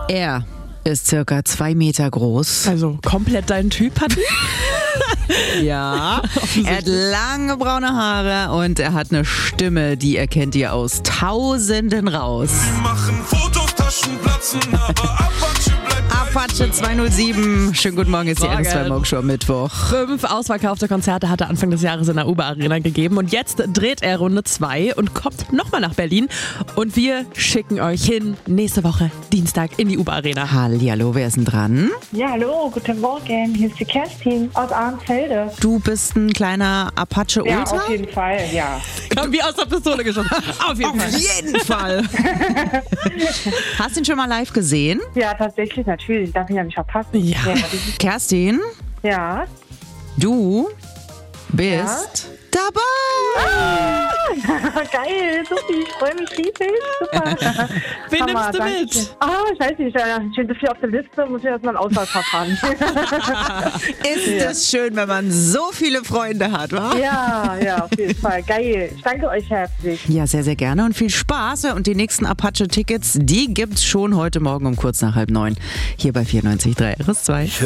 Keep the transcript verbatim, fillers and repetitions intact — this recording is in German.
Er ist circa zwei Meter groß. Also komplett dein Typ, Patti? Ja, er hat lange braune Haare und er hat eine Stimme, die erkennt ihr aus Tausenden raus. Wir machen Fotos, Taschen platzen, aber Apache bleibt Apache zweihundertsieben. Schönen guten Morgen, ist die Morgen. N S zwei Morgenshow am Mittwoch. Fünf ausverkaufte Konzerte hat er Anfang des Jahres in der Uber Arena gegeben und jetzt dreht er Runde zwei und kommt nochmal nach Berlin und wir schicken euch hin nächste Woche Dienstag in die Uber Arena. Hallihallo, wer ist denn dran? Ja, hallo, guten Morgen. Hier ist die Kerstin aus Arnsfelde. Du bist ein kleiner Apache Ja, Ultra? auf jeden Fall, ja. Komm, wie aus der Pistole geschossen. Auf jeden Fall. Auf jeden Fall. Hast du ihn schon mal live gesehen? Ja, tatsächlich, natürlich. Darf ich ja nicht verpassen. Ja. Kerstin, Ja. du bist dabei. Geil, Supi, ich freue mich riesig. Super. Wen Hammer, nimmst du danke. mit? Ah, ich weiß nicht, ich bin so viel auf der Liste, muss ich erstmal ein Auswahlverfahren. Ist es schön, wenn man so viele Freunde hat, wa? Ja, ja, auf jeden Fall. Geil. Ich danke euch herzlich. Ja, sehr, sehr gerne und viel Spaß. Und die nächsten Apache-Tickets, die gibt's schon heute Morgen um kurz nach halb neun. Hier bei vierundneunzig Komma drei R S zwei.